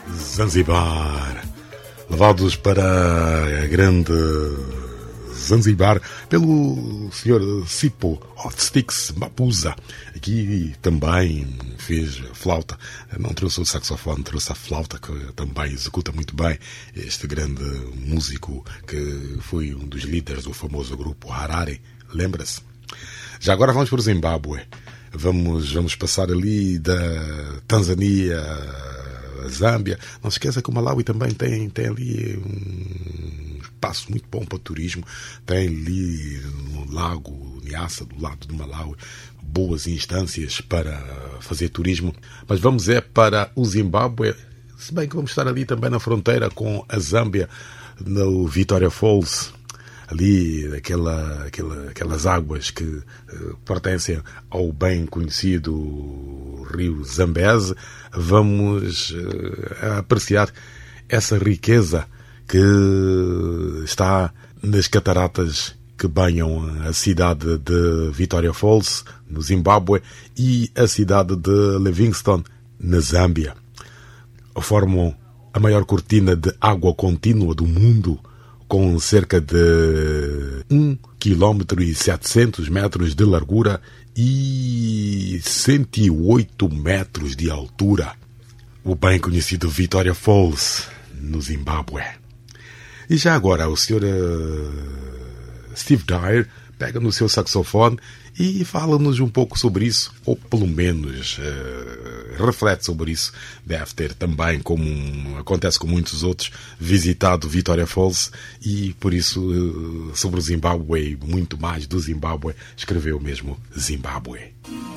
Zanzibar, levados para a grande Zanzibar pelo Sr. Sipho Hot Sticks Mapusa. Aqui também fez flauta, não trouxe o saxofone, trouxe a flauta, que também executa muito bem. Este grande músico que foi um dos líderes do famoso grupo Harare, lembra-se? Já agora vamos para o Zimbábue. Vamos passar ali da Tanzânia a Zâmbia. Não se esqueça que o Malawi também tem ali um espaço muito bom para o turismo. Tem ali no lago Nyassa, do lado do Malawi, boas instâncias para fazer turismo. Mas vamos para o Zimbábue, se bem que vamos estar ali também na fronteira com a Zâmbia, no Victoria Falls. Ali, aquelas águas que pertencem ao bem conhecido rio Zambeze, vamos apreciar essa riqueza que está nas cataratas que banham a cidade de Victoria Falls, no Zimbábue, e a cidade de Livingstone, na Zâmbia. Formam a maior cortina de água contínua do mundo, com cerca de 1,7 km de largura e 108 metros de altura. O bem conhecido Victoria Falls, no Zimbábue. E já agora o Sr. Steve Dyer pega no seu saxofone e fala-nos um pouco sobre isso, ou pelo menos reflete sobre isso. Deve ter também, como acontece com muitos outros, visitado Victoria Falls e, por isso, sobre o Zimbábue e muito mais do Zimbábue, escreveu mesmo Zimbábue.